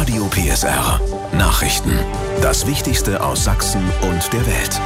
Radio PSR Nachrichten. Das Wichtigste aus Sachsen und der Welt.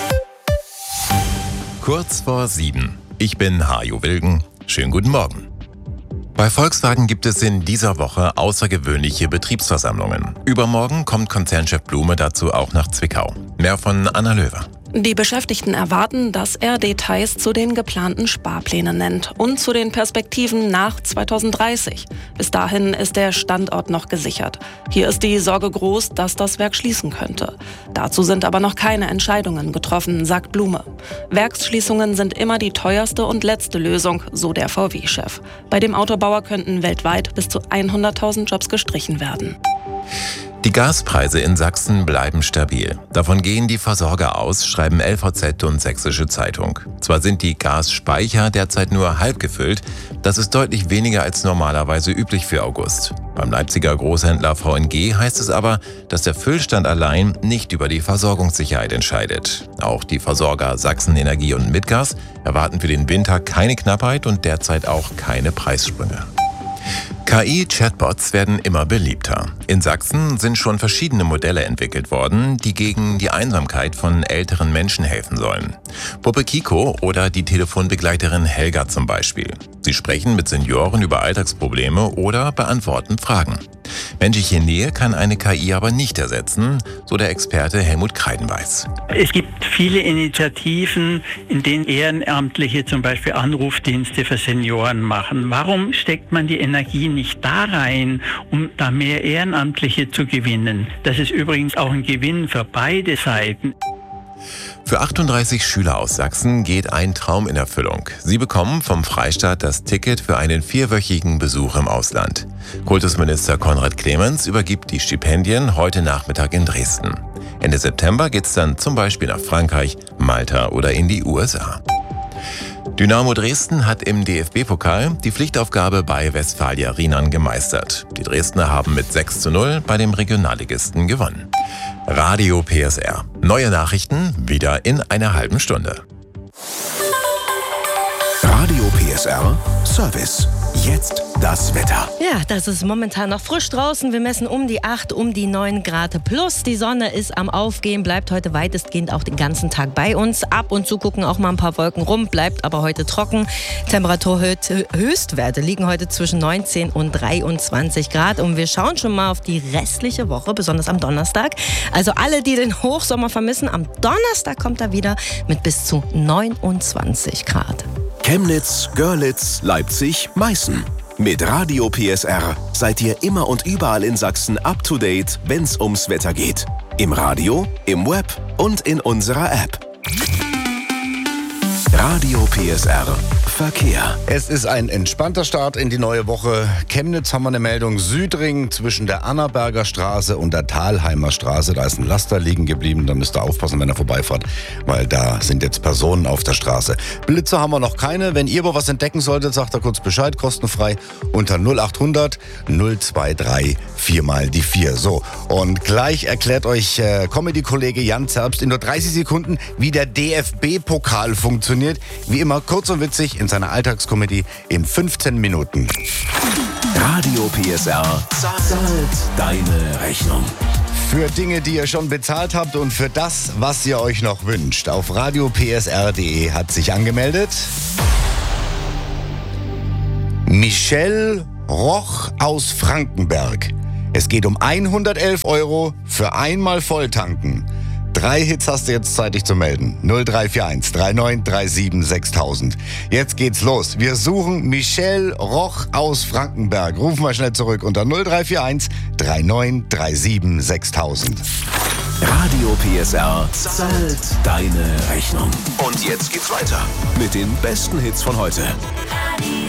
Kurz vor 7. Ich bin Hajo Wilgen. Schönen guten Morgen. Bei Volkswagen gibt es in dieser Woche außergewöhnliche Betriebsversammlungen. Übermorgen kommt Konzernchef Blume dazu auch nach Zwickau. Mehr von Anna Löwer. Die Beschäftigten erwarten, dass er Details zu den geplanten Sparplänen nennt und zu den Perspektiven nach 2030. Bis dahin ist der Standort noch gesichert. Hier ist die Sorge groß, dass das Werk schließen könnte. Dazu sind aber noch keine Entscheidungen getroffen, sagt Blume. Werksschließungen sind immer die teuerste und letzte Lösung, so der VW-Chef. Bei dem Autobauer könnten weltweit bis zu 100.000 Jobs gestrichen werden. Die Gaspreise in Sachsen bleiben stabil. Davon gehen die Versorger aus, schreiben LVZ und Sächsische Zeitung. Zwar sind die Gasspeicher derzeit nur halb gefüllt, das ist deutlich weniger als normalerweise üblich für August. Beim Leipziger Großhändler VNG heißt es aber, dass der Füllstand allein nicht über die Versorgungssicherheit entscheidet. Auch die Versorger Sachsen Energie und Mitgas erwarten für den Winter keine Knappheit und derzeit auch keine Preissprünge. KI-Chatbots werden immer beliebter. In Sachsen sind schon verschiedene Modelle entwickelt worden, die gegen die Einsamkeit von älteren Menschen helfen sollen. Puppe Kiko oder die Telefonbegleiterin Helga zum Beispiel. Sie sprechen mit Senioren über Alltagsprobleme oder beantworten Fragen. Menschliche Nähe kann eine KI aber nicht ersetzen, so der Experte Helmut Kreidenbeiß. Es gibt viele Initiativen, in denen Ehrenamtliche zum Beispiel Anrufdienste für Senioren machen. Warum steckt man die Energie nicht da rein, um da mehr Ehrenamtliche zu gewinnen? Das ist übrigens auch ein Gewinn für beide Seiten. Für 38 Schüler aus Sachsen geht ein Traum in Erfüllung. Sie bekommen vom Freistaat das Ticket für einen 4-wöchigen Besuch im Ausland. Kultusminister Konrad Clemens übergibt die Stipendien heute Nachmittag in Dresden. Ende September geht's dann zum Beispiel nach Frankreich, Malta oder in die USA. Dynamo Dresden hat im DFB-Pokal die Pflichtaufgabe bei Westfalia Rienan gemeistert. Die Dresdner haben mit 6:0 bei dem Regionalligisten gewonnen. Radio PSR. Neue Nachrichten wieder in einer halben Stunde. Radio PSR Service. Jetzt das Wetter. Ja, das ist momentan noch frisch draußen. Wir messen um die 8, um die 9 Grad plus. Die Sonne ist am Aufgehen, bleibt heute weitestgehend auch den ganzen Tag bei uns. Ab und zu gucken auch mal ein paar Wolken rum, bleibt aber heute trocken. Höchstwerte liegen heute zwischen 19 und 23 Grad. Und wir schauen schon mal auf die restliche Woche, besonders am Donnerstag. Also alle, die den Hochsommer vermissen, am Donnerstag kommt er wieder mit bis zu 29 Grad. Chemnitz, Görlitz, Leipzig, Meißen. Mit Radio PSR seid ihr immer und überall in Sachsen up to date, wenn's ums Wetter geht. Im Radio, im Web und in unserer App. Radio PSR Verkehr. Es ist ein entspannter Start in die neue Woche. Chemnitz haben wir eine Meldung. Südring zwischen der Annaberger Straße und der Thalheimer Straße. Da ist ein Laster liegen geblieben. Da müsst ihr aufpassen, wenn ihr vorbeifahrt, weil da sind jetzt Personen auf der Straße. Blitzer haben wir noch keine. Wenn ihr aber was entdecken solltet, sagt ihr kurz Bescheid, kostenfrei unter 0800 023 4x4. So, und gleich erklärt euch Comedy-Kollege Jan Zerbst in nur 30 Sekunden, wie der DFB-Pokal funktioniert. Wie immer kurz und witzig in seiner Alltagskomödie in 15 Minuten. Radio PSR zahlt deine Rechnung. Für Dinge, die ihr schon bezahlt habt und für das, was ihr euch noch wünscht. Auf radiopsr.de hat sich angemeldet Michelle Roch aus Frankenberg. Es geht um 111 € für einmal Volltanken. 3 Hits hast du jetzt zeitig zu melden. 0341 3937 6000. Jetzt geht's los. Wir suchen Michelle Roch aus Frankenberg. Rufen wir schnell zurück unter 0341 3937 6000. Radio PSR zahlt deine Rechnung. Und jetzt geht's weiter mit den besten Hits von heute.